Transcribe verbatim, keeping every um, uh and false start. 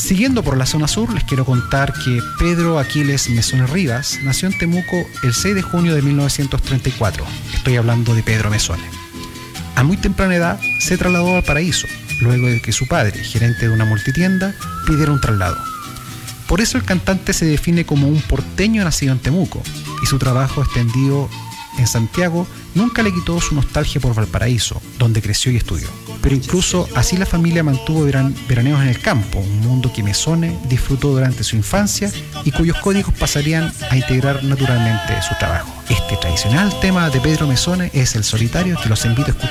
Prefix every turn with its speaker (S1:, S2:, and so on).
S1: Siguiendo por la zona sur, les quiero contar que Pedro Aquiles Mesones Rivas nació en Temuco el seis de junio de mil novecientos treinta y cuatro. Estoy hablando de Pedro Mesones. A muy temprana edad se trasladó a Paraíso, luego de que su padre, gerente de una multitienda, pidiera un traslado. Por eso el cantante se define como un porteño nacido en Temuco, y su trabajo extendido en Santiago nunca le quitó su nostalgia por Valparaíso, donde creció y estudió. Pero incluso así la familia mantuvo veran- veraneos en el campo, un mundo que Mesones disfrutó durante su infancia y cuyos códigos pasarían a integrar naturalmente su trabajo. Este tradicional tema de Pedro Mesones es El Solitario, que los invito a escuchar